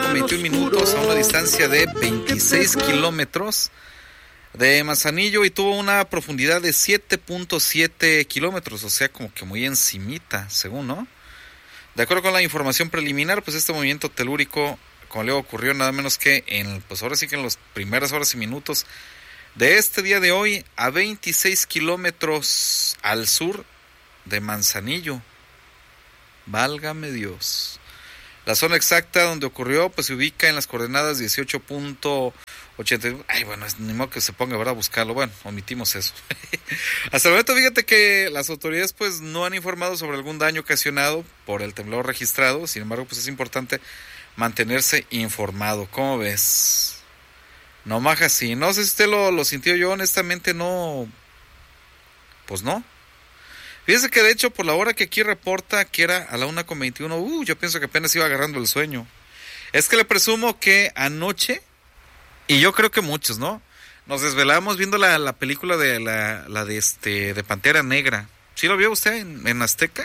con 21 minutos a una distancia de 26 kilómetros de Manzanillo y tuvo una profundidad de 7.7 kilómetros, o sea, como que muy encimita, según, ¿no? De acuerdo con la información preliminar, pues este movimiento telúrico, como le ocurrió nada menos que pues ahora sí que en las primeras horas y minutos de este día de hoy, a 26 kilómetros al sur de Manzanillo. Válgame Dios. La zona exacta donde ocurrió pues se ubica en las coordenadas 18.80. Ay, bueno, ni modo que se ponga, ¿verdad?, a buscarlo. Bueno, omitimos eso. Hasta el momento, fíjate que las autoridades pues no han informado sobre algún daño ocasionado por el temblor registrado. Sin embargo, pues es importante mantenerse informado. ¿Cómo ves? No, maja, sí. No sé si usted lo sintió. Yo honestamente no. Pues no. Fíjese que de hecho por la hora que aquí reporta que era a la 1:21, yo pienso que apenas iba agarrando el sueño. Es que le presumo que anoche, y yo creo que muchos, ¿no?, nos desvelamos viendo la película de de Pantera Negra. ¿Sí lo vio usted en Azteca?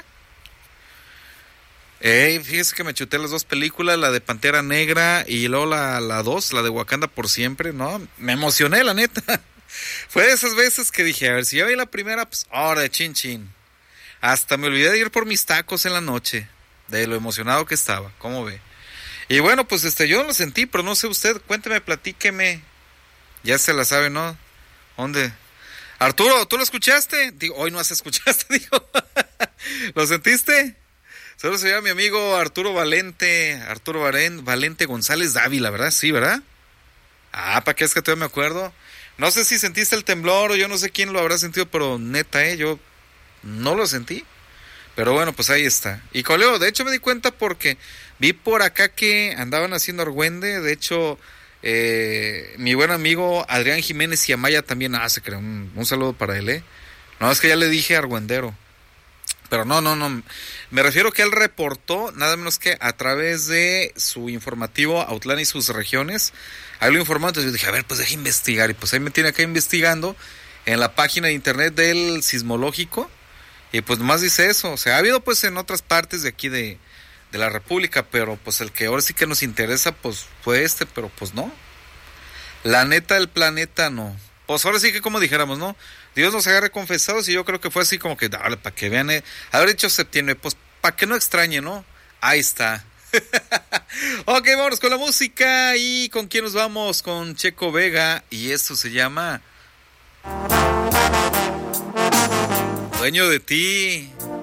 Fíjese que me chuté las dos películas, la de Pantera Negra y luego la 2, la de Wakanda por siempre, ¿no? Me emocioné, la neta. Fue de esas veces que dije, a ver, si yo vi la primera, pues ahora de chin chin. Hasta me olvidé de ir por mis tacos en la noche, de lo emocionado que estaba, ¿cómo ve? Y bueno, pues yo no lo sentí, pero no sé usted, cuénteme, platíqueme. Ya se la sabe, ¿no? ¿Dónde? Arturo, ¿tú lo escuchaste? Digo, hoy no has escuchaste, digo. ¿Lo sentiste? Solo se llama mi amigo Arturo Valente González Dávila, ¿verdad? Sí, ¿verdad? ¿Para qué es que todavía me acuerdo? No sé si sentiste el temblor o yo no sé quién lo habrá sentido, pero neta, yo no lo sentí. Pero bueno, pues ahí está. Y coleo, de hecho me di cuenta porque vi por acá que andaban haciendo argüende. De hecho, mi buen amigo Adrián Jiménez y Amaya también se creó. Un saludo para él, No, es que ya le dije argüendero. Pero no. Me refiero que él reportó, nada menos que a través de su informativo Autlán y sus regiones. Ahí lo informó, entonces yo dije, a ver, pues deja investigar. Y pues ahí me tiene acá investigando en la página de internet del sismológico. Y pues nomás dice eso. O sea, ha habido pues en otras partes de aquí de la República, pero pues el que ahora sí que nos interesa pues fue pero pues no. La neta del planeta no. Pues ahora sí que como dijéramos, ¿no? Dios nos agarre confesados y yo creo que fue así como que, dale, para que vean, haber hecho septiembre, pues para que no extrañe, ¿no? Ahí está. Ok, vámonos con la música. ¿Y con quién nos vamos? Con Checo Vega, y esto se llama Dueño de ti.